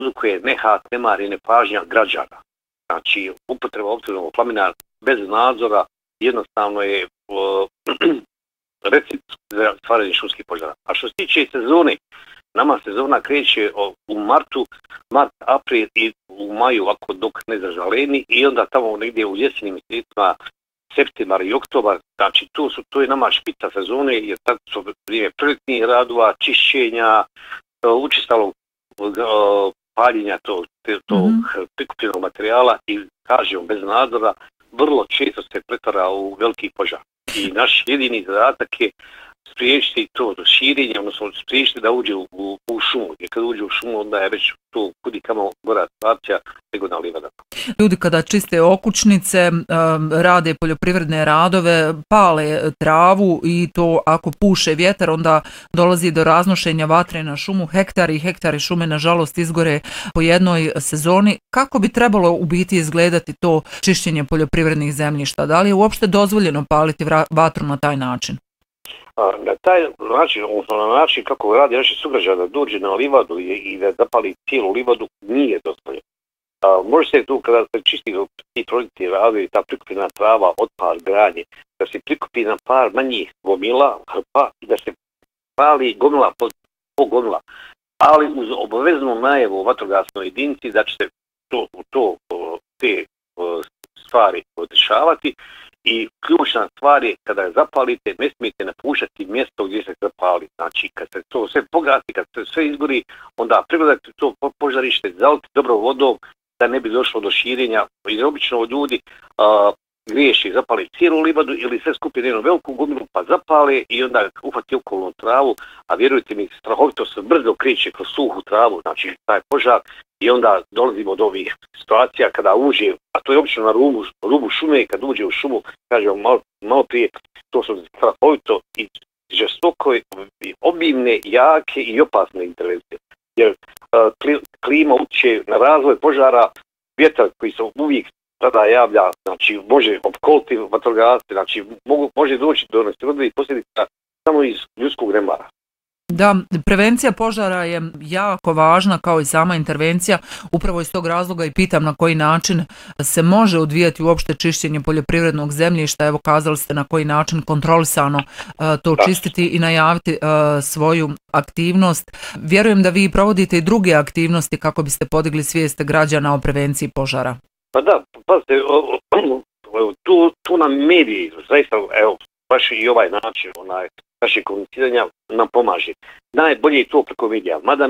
uzrokuje nehat, nemar i nepažnja građana. Znači, upotreba optrijenog plamena bez nadzora jednostavno je recept za stvaranje šumskih požara. A što se tiče sezone, nama sezona kreće u mart, april i u maju, ako dok ne zažaleni, i onda tamo negdje u jesenjim mjesecima, septembar i oktobar, znači to je nama špica sezone, jer tad su vrijeme projektnih radova, čišćenja, učestalog paljenja tog prikupljenog materijala i, kažemo, bez nadzora, vrlo često se pretvara u veliki požar. I naš jedini zadatak je spriječiti to širenje, odnosno spriječiti da uđe u šumu. Jer kad uđe u šumu, onda je već to kudikamo gora situacija nego na livadama. Ljudi kada čiste okućnice, rade poljoprivredne radove, pale travu i to ako puše vjetar, onda dolazi do raznošenja vatre na šumu. Hektari i hektari šume, nažalost, izgore po jednoj sezoni. Kako bi trebalo u biti izgledati to čišćenje poljoprivrednih zemljišta? Da li je uopšte dozvoljeno paliti vatru na taj način? Na taj način, odnosno na način kako radi naši sugrađani, da dođe na livadu i da zapali cijelu livadu, nije dozvoljeno. Može se tu kada se čisti ti projektni radovi, ta prikupljena trava, otpad, granje, da se prikupi na par manjih gomila, hrpa, i da se pali gomila po gomila, ali uz obaveznu najavu vatrogasnoj jedinici da će se te stvari odrešavati. I ključna stvar je, kada je zapalite, ne smijete napuštati mjesto gdje se zapali. Znači, kad se to sve pogasi, kad se sve izgori, onda pregledajte to požarište, zaliti dobro vodom, da ne bi došlo do širenja. Jer obično ljudi griješi, zapali cijelu livadu ili sve skupi jednu veliku gomilu, pa zapale i onda uhvati okolnu travu, a vjerujte mi, strahovito se brzo kreće kroz suhu travu, znači taj požar, i onda dolazimo do ovih situacija kada uđe, a to je obično na rubu šume, kad uđe u šumu, kažemo malo prije, to su strahovito i žestoko, obimne, jake i opasne intervencije. Jer klima utječe na razvoj požara, vjetar koji se uvijek tada javlja, znači može opkoliti vatrogasce, znači može doći do nesrodnih posljedica samo iz ljudskog nemara. Da, prevencija požara je jako važna kao i sama intervencija, upravo iz tog razloga i pitam na koji način se može odvijati uopšte čišćenje poljoprivrednog zemljišta. Evo, kazali ste na koji način kontrolisano to čistiti i najaviti svoju aktivnost. Vjerujem da vi provodite i druge aktivnosti kako biste podigli svijest građana o prevenciji požara. Pa da, pazite, tu nam mediji, zaista, evo, baš i ovaj način, naše komuniciranja nam pomaže. Najbolje je to preko medija. Mada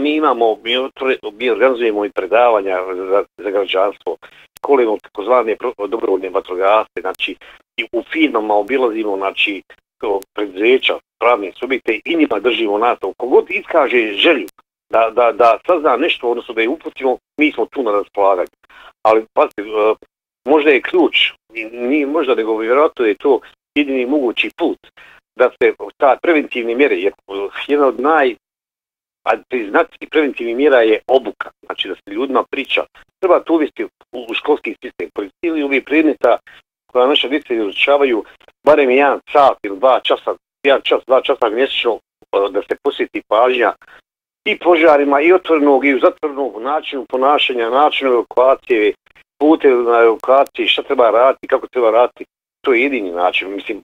mi organizujemo i predavanja za građanstvo, školimo takozvane dobrovoljne vatrogasce, znači i u firmama obilazimo, znači, preduzeća, pravne subjekte i njima držimo nastavu. Kogod iskaže želju da sazna nešto, odnosno da je uputimo, mi smo tu na raspolaganju. Ali pazite, možda je ključ, nije možda nego vjerojatno je to jedini mogući put da se ta preventivne mjere, jer jedna od najpriznatijih preventivnih mjera je obuka, znači da se ljudima priča. Treba to uvesti u školski sistem. Pored cijeli ovih predmeta koja naša djeca izučavaju, barem 1 sat ili 2 časa mjesečno, da se posjeti pažnja i požarima, i otvorenog i zatvorenog načinu ponašanja, načinu evakuacije, putevi na evakaciji, šta treba raditi, kako treba raditi. To je jedini način. Mislim,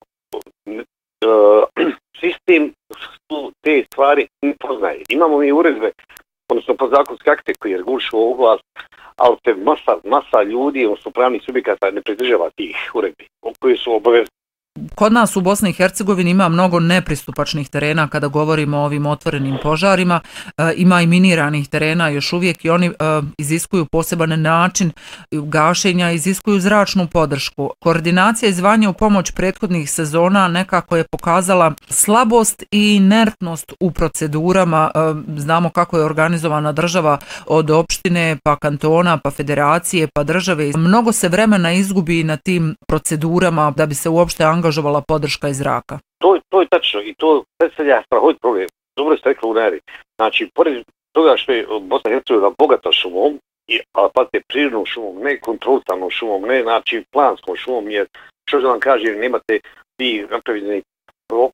sistem te stvari ne poznaje. Imamo mi uredbe, odnosno podzakonske akte koji regulišu ovu oblast, ali se masa ljudi, odnosno pravnih subjekata, ne pridržava tih uredbi, koji su obavezni. Kod nas u Bosni i Hercegovini ima mnogo nepristupačnih terena kada govorimo o ovim otvorenim požarima. Ima i miniranih terena još uvijek i oni iziskuju poseban način gašenja, iziskuju zračnu podršku. Koordinacija i zvanje u pomoć prethodnih sezona nekako je pokazala slabost i inertnost u procedurama. Znamo kako je organizovana država od opštine, pa kantona, pa federacije, pa države. Mnogo se vremena izgubi na tim procedurama da bi se uopšte angažovala podrška iz zraka. To je tačno i to predstavlja strahovit problem. Dobro ste rekli u nari. Znači, pored toga što je Bosna i Hercegovina bogata šumom, a pazite, prirodnom šumom, ne kontrolisanom šumom, ne znači planskom šumom, jer što da vam kaže, nemate vi napravljeni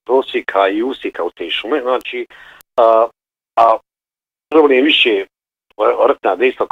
prosjeka i usjeka u te šume, znači, a problem je više ratna dejstva